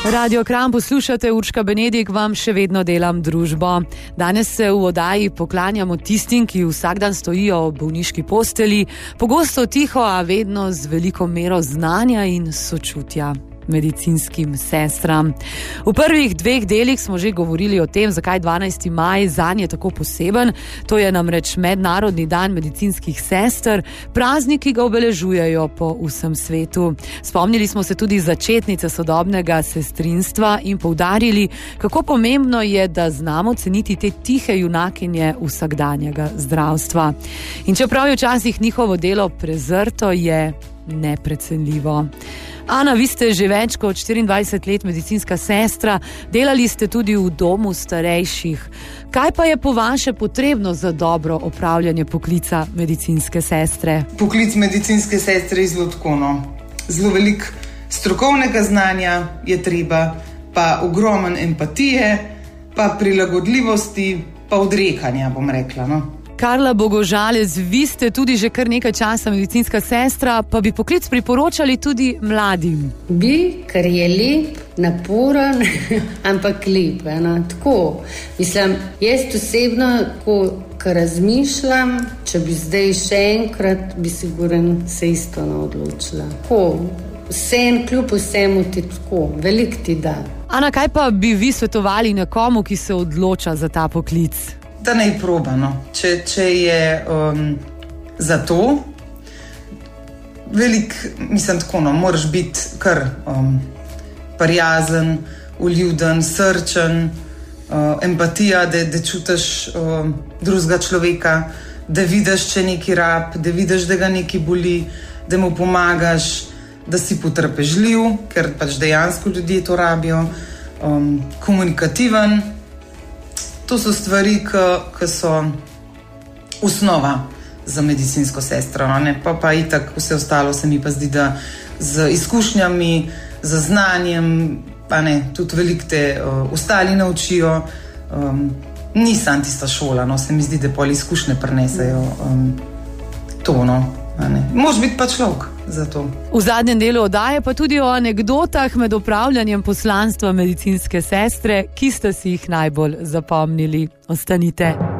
Radio Kran poslušate, Urška Benedik vam še vedno delam družbo. Danes se v oddaji poklanjamo tistim, ki vsak dan stojijo v bolniški posteli, pogosto tiho, a vedno z veliko mero znanja in sočutja. Medicinskim sestram. V prvih dveh delih smo že govorili o tem, zakaj 12. maj zanje tako poseben. To je namreč Mednarodni dan medicinskih sester, praznik, ki ga obeležujejo po vsem svetu. Spomnili smo se tudi začetnice sodobnega sestrinstva in poudarili, kako pomembno je, da znamo ceniti te tihe junakinje vsakdanjega zdravstva. In čeprav je včasih njihovo delo prezrto, je neprecenljivo. Ana, vi ste že več kot 24 let medicinska sestra, delali ste tudi v domu starejših. Kaj pa je po vaše potrebno za dobro opravljanje poklica medicinske sestre? Poklic medicinske sestre je zelo tako, zelo veliko strokovnega znanja je treba, pa ogromen empatije, pa prilagodljivosti, pa odrekanja, bom rekla, Karla Bogožalec, vi ste tudi že kar nekaj časa medicinska sestra, pa bi poklic priporočali tudi mladim. Bi, ker je lep, naporen, ampak lep, tako. Mislim, jaz osebno, ko razmišljam, če bi zdaj še enkrat, bi sigurno se isto odločila. Kljub vsemu ti tako, veliko ti da. Ana, kaj pa bi vi svetovali nekomu, ki se odloča za ta poklic? Da naj proba, Če je za to velik, mislim tako, moraš biti kar prijazen, uljuden, srčen, empatija, da čutiš drugega človeka, da vidiš, če neki rab, da vidiš, da ga neki boli, da mu pomagaš, da si potrpežljiv, ker pač dejansko ljudje to rabijo, komunikativen. To so stvari, ki so osnova za medicinsko sestro, pa itak vse ostalo se mi pa zdi, da z izkušnjami, z znanjem, tudi veliko te ostali naučijo. Ni samo tista šola, se mi zdi, da pol izkušnje prinesejo to, Moraš biti pa človek za to. V zadnjem delu oddaje pa tudi o anekdotah med opravljanjem poslanstva medicinske sestre, ki ste si jih najbolj zapomnili. Ostanite.